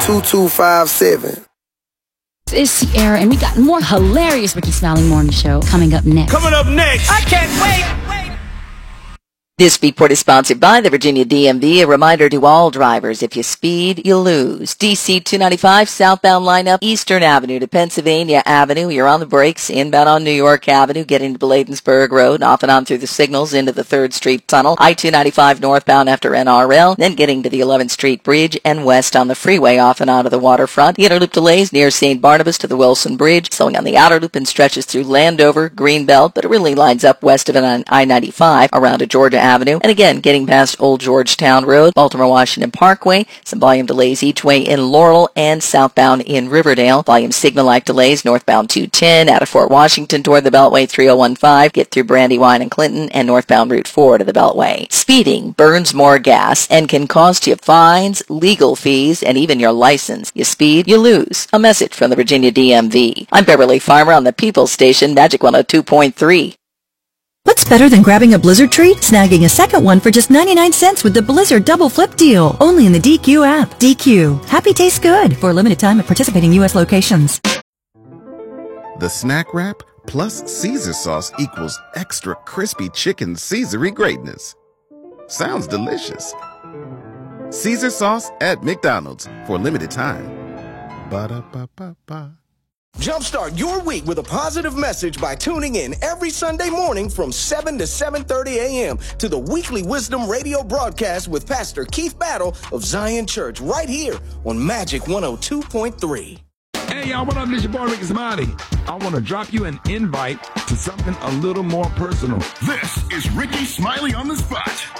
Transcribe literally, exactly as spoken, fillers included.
two two five seven. It's Sierra, and we got more hilarious Ricky Smiley Morning Show coming up next. Coming up next. I can't wait. This report is sponsored by the Virginia D M V. A reminder to all drivers, if you speed, you lose. D C two ninety-five southbound lineup, Eastern Avenue to Pennsylvania Avenue. You're on the brakes, inbound on New York Avenue, getting to Bladensburg Road, off and on through the signals into the third Street Tunnel. I two ninety-five northbound after N R L, then getting to the eleventh Street Bridge and west on the freeway off and out of the waterfront. The inner loop delays near Saint Barnabas to the Wilson Bridge, slowing on the outer loop and stretches through Landover, Greenbelt, but it really lines up west of I ninety-five around to Georgia Avenue. And again, getting past Old Georgetown Road, Baltimore-Washington Parkway, some volume delays each way in Laurel and southbound in Riverdale. Volume signal-like delays northbound two ten out of Fort Washington toward the Beltway three oh one five. Get through Brandywine and Clinton and northbound Route four to the Beltway. Speeding burns more gas and can cost you fines, legal fees, and even your license. You speed, you lose. A message from the Virginia D M V. I'm Beverly Farmer on the People's Station, Magic one oh two point three. What's better than grabbing a Blizzard treat? Snagging a second one for just ninety-nine cents with the Blizzard Double Flip Deal. Only in the D Q app. D Q. Happy tastes good. For a limited time at participating U S locations. The Snack Wrap plus Caesar sauce equals extra crispy chicken Caesary greatness. Sounds delicious. Caesar sauce at McDonald's for a limited time. Ba-da-ba-ba-ba. Jumpstart your week with a positive message by tuning in every Sunday morning from seven to seven thirty a.m. to the weekly Wisdom Radio broadcast with Pastor Keith Battle of Zion Church right here on Magic one oh two point three. Hey, y'all, what up? This your boy, Ricky Smiley. I want to drop you an invite to something a little more personal. This is Ricky Smiley on the Spot.